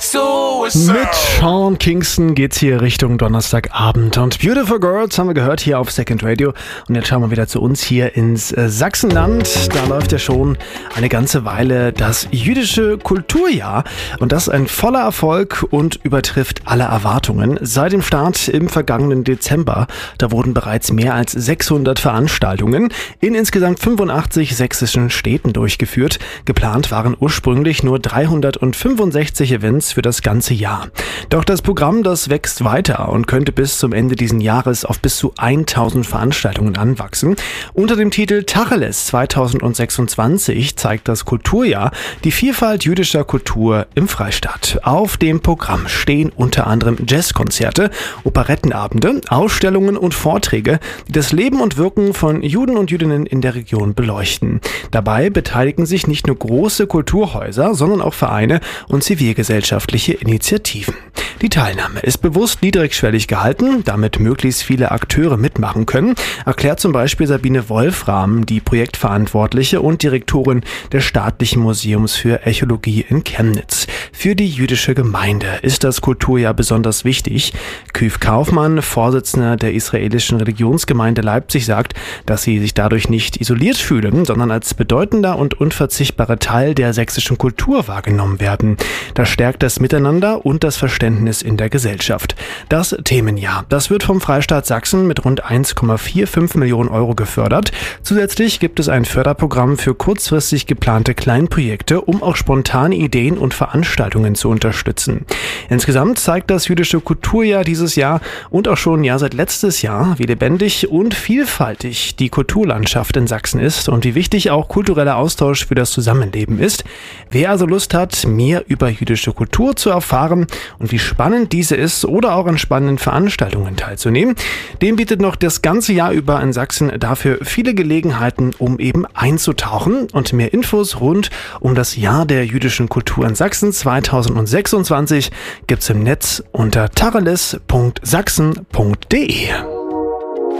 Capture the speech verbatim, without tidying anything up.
Mit Sean Kingston geht's hier Richtung Donnerstagabend und Beautiful Girls haben wir gehört hier auf Second Radio und jetzt schauen wir wieder zu uns hier ins äh, Sachsenland. Da läuft ja schon eine ganze Weile das jüdische Kulturjahr und das ein voller Erfolg und übertrifft alle Erwartungen. Seit dem Start im vergangenen Dezember, da wurden bereits mehr als sechshundert Veranstaltungen in insgesamt fünfundachtzig sächsischen Städten durchgeführt. Geplant waren ursprünglich nur dreihundertfünfundsechzig Events für das ganze Jahr. Doch das Programm, das wächst weiter und könnte bis zum Ende dieses Jahres auf bis zu tausend Veranstaltungen anwachsen. Unter dem Titel Tacheles zweitausendsechsundzwanzig zeigt das Kulturjahr die Vielfalt jüdischer Kultur im Freistaat. Auf dem Programm stehen unter anderem Jazzkonzerte, Operettenabende, Ausstellungen und Vorträge, die das Leben und Wirken von Juden und Jüdinnen in der Region beleuchten. Dabei beteiligen sich nicht nur große Kulturhäuser, sondern auch Vereine und zivilgesellschaftliche Initiativen. Die Teilnahme ist bewusst niedrigschwellig gehalten, damit möglichst viele Akteure mitmachen können, erklärt zum Beispiel Sabine Wolfram, die Projektverantwortliche und Direktorin des Staatlichen Museums für Archäologie in Chemnitz. Für die jüdische Gemeinde ist das Kulturjahr besonders wichtig. Küf Kaufmann, Vorsitzender der israelischen Religionsgemeinde Leipzig, sagt, dass sie sich dadurch nicht isoliert fühlen, sondern als bedeutender und unverzichtbarer Teil der sächsischen Kultur wahrgenommen werden. Das stärkt das Miteinander und das Verständnis in der Gesellschaft. Das Themenjahr, das wird vom Freistaat Sachsen mit rund eins Komma fünfundvierzig Millionen Euro gefördert. Zusätzlich gibt es ein Förderprogramm für kurzfristig geplante Kleinprojekte, um auch spontane Ideen und Veranstaltungen zu unterstützen. Insgesamt zeigt das jüdische Kulturjahr dieses Jahr und auch schon ja seit letztes Jahr, wie lebendig und vielfältig die Kulturlandschaft in Sachsen ist und wie wichtig auch kultureller Austausch für das Zusammenleben ist. Wer also Lust hat, mehr über jüdische Kultur zu erfahren und wie spannend diese ist oder auch an spannenden Veranstaltungen teilzunehmen, dem bietet noch das ganze Jahr über in Sachsen dafür viele Gelegenheiten, um eben einzutauchen. Und mehr Infos rund um das Jahr der jüdischen Kultur in Sachsen zweitausendsechsundzwanzig gibt's im Netz unter tacheles punkt sachsen punkt de.